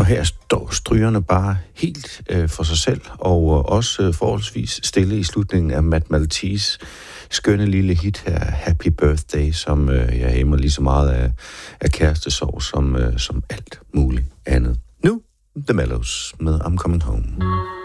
her står strygerne bare helt for sig selv, og også forholdsvis stille i slutningen af Matt Maltese skønne lille hit her, Happy Birthday, som jeg hæmmer lige så meget af kærestesorg som alt muligt andet. Nu, The Mellows med I'm Coming Home.